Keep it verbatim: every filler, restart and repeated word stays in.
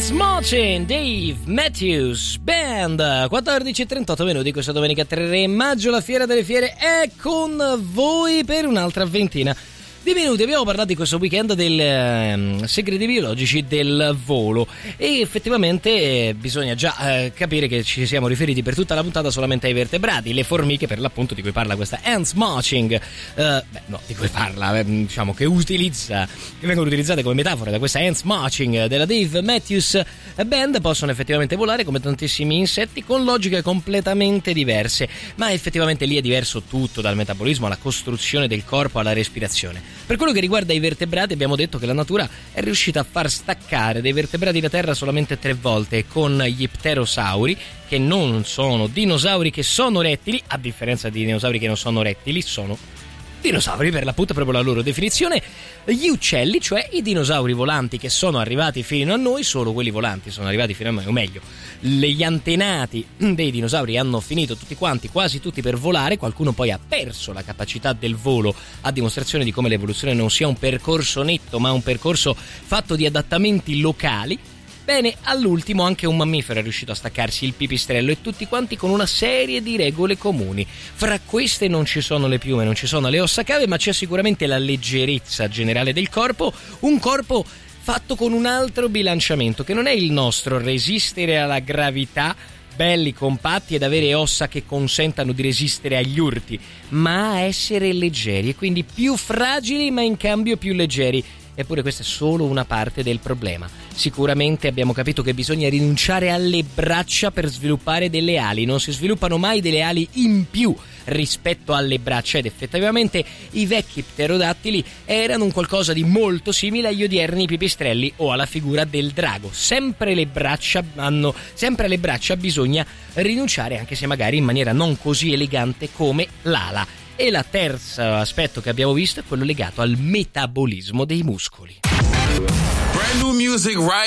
Ants Marching, Dave Matthews Band. Quattordici e trentotto minuti questa domenica tre maggio. La Fiera delle Fiere è con voi per un'altra ventina di minuti. Abbiamo parlato di questo weekend del eh, segreti biologici del volo e effettivamente eh, bisogna già eh, capire che ci siamo riferiti per tutta la puntata solamente ai vertebrati, le formiche per l'appunto di cui parla questa Ants Marching, eh, beh no, di cui parla, eh, diciamo che utilizza, che vengono utilizzate come metafora da questa Ants Marching della Dave Matthews Band. Possono effettivamente volare come tantissimi insetti con logiche completamente diverse, ma effettivamente lì è diverso tutto, dal metabolismo alla costruzione del corpo alla respirazione. Per quello che riguarda i vertebrati abbiamo detto che la natura è riuscita a far staccare dei vertebrati da terra solamente tre volte, con gli pterosauri, che non sono dinosauri, che sono rettili, a differenza di dinosauri che non sono rettili, sono dinosauri per l'appunto, proprio la loro definizione. Gli uccelli, cioè i dinosauri volanti che sono arrivati fino a noi, solo quelli volanti sono arrivati fino a noi, o meglio, gli antenati dei dinosauri hanno finito tutti quanti, quasi tutti, per volare. Qualcuno poi ha perso la capacità del volo, a dimostrazione di come l'evoluzione non sia un percorso netto, ma un percorso fatto di adattamenti locali. Bene, all'ultimo anche un mammifero è riuscito a staccarsi il pipistrello, e tutti quanti con una serie di regole comuni. Fra queste non ci sono le piume, non ci sono le ossa cave, ma c'è sicuramente la leggerezza generale del corpo, un corpo fatto con un altro bilanciamento che non è il nostro: resistere alla gravità, belli, compatti ed avere ossa che consentano di resistere agli urti, ma essere leggeri e quindi più fragili ma in cambio più leggeri. Eppure questa è solo una parte del problema. Sicuramente abbiamo capito che bisogna rinunciare alle braccia per sviluppare delle ali. Non si sviluppano mai delle ali in più rispetto alle braccia, ed effettivamente i vecchi pterodattili erano un qualcosa di molto simile agli odierni pipistrelli o alla figura del drago. Sempre le braccia hanno, sempre alle braccia bisogna rinunciare, anche se magari in maniera non così elegante come l'ala. E la terza aspetto che abbiamo visto è quello legato al metabolismo dei muscoli. Brand new music right